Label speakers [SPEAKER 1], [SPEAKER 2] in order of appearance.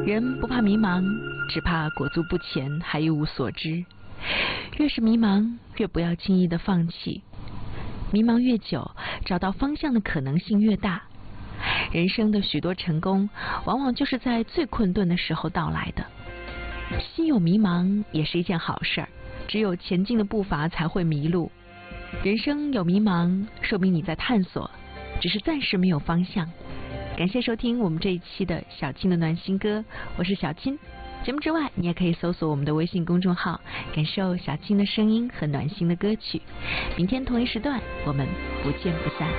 [SPEAKER 1] 人不怕迷茫，只怕裹足不前，还一无所知。越是迷茫，越不要轻易的放弃。迷茫越久，找到方向的可能性越大。人生的许多成功，往往就是在最困顿的时候到来的。心有迷茫也是一件好事儿，只有前进的步伐才会迷路。人生有迷茫，说明你在探索，只是暂时没有方向。感谢收听我们这一期的小青的暖心歌，我是小青。节目之外，你也可以搜索我们的微信公众号，感受小青的声音和暖心的歌曲。明天同一时段，我们不见不散。